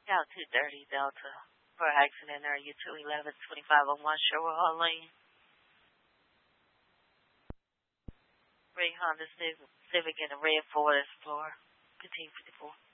Cal 230 Delta for accident area 211 2501 Sherwood Lane. Red Honda Civic and a red Ford Explorer 1554.